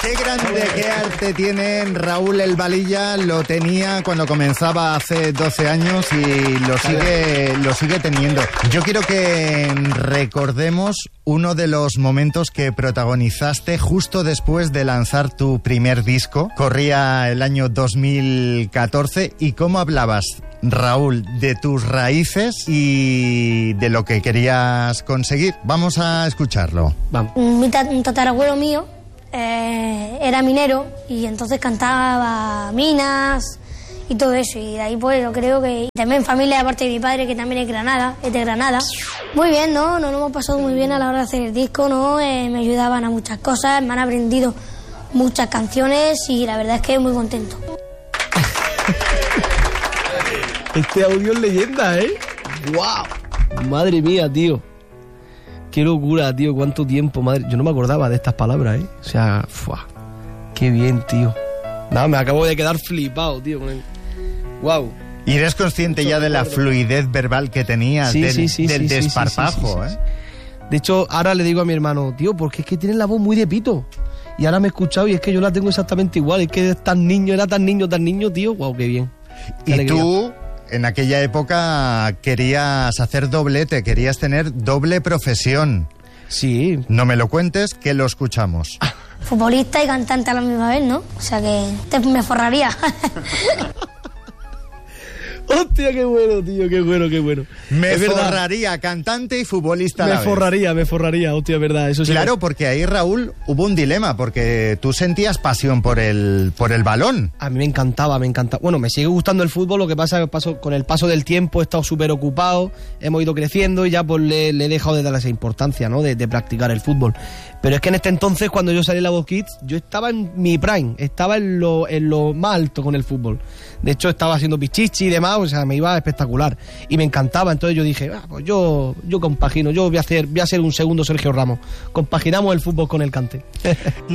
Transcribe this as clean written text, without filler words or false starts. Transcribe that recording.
Qué grande, qué arte tiene Raúl El Valilla. Lo tenía cuando comenzaba hace 12 años y lo sigue teniendo. Yo quiero que recordemos uno de los momentos que protagonizaste justo después de lanzar tu primer disco. Corría el año 2014 y cómo hablabas, Raúl, de tus raíces y de lo que querías conseguir. Vamos a escucharlo. Vamos. Un tatarabuelo mío era minero y entonces cantaba minas y todo eso, y de ahí pues yo creo que también familia de parte de mi padre, que también es de Granada. Muy bien, ¿no? Nos lo hemos pasado muy bien a la hora de hacer el disco, ¿no? Me ayudaban a muchas cosas, me han aprendido muchas canciones y la verdad es que muy contento. Este audio es leyenda, ¿eh? ¡Wow! Madre mía, tío. Qué locura, tío, cuánto tiempo, madre. Yo no me acordaba de estas palabras, ¿eh? O sea, ¡fua! Qué bien, tío. Nada, me acabo de quedar flipado, tío, con el... ¡Wow! ¿Y eres consciente ya de la fluidez verbal que tenías, del desparpajo, eh? De hecho, ahora le digo a mi hermano, tío, porque es que tienes la voz muy de pito. Y ahora me he escuchado y es que yo la tengo exactamente igual. Es que era tan niño, tío. ¡Wow, qué bien! Qué y alegría. Tú... En aquella época querías hacer doblete, querías tener doble profesión. Sí. No me lo cuentes, que lo escuchamos. Futbolista y cantante a la misma vez, ¿no? O sea que me forraría. Hostia, qué bueno, tío, qué bueno. Me forraría, cantante y futbolista a la vez. Me forraría, hostia, es verdad. Eso sí. Claro, porque ahí, Raúl, hubo un dilema, porque tú sentías pasión por el balón. A mí me encantaba. Bueno, me sigue gustando el fútbol, lo que pasa es que con el paso del tiempo he estado súper ocupado, hemos ido creciendo y ya pues le he dejado de darle esa importancia, ¿no? De practicar el fútbol. Pero es que en este entonces, cuando yo salí en La Voz Kids, yo estaba en mi prime, estaba en lo más alto con el fútbol. De hecho, estaba haciendo pichichi y demás, o sea, me iba espectacular. Y me encantaba, entonces yo dije, pues yo compagino, yo voy a ser un segundo Sergio Ramos. Compaginamos el fútbol con el cante.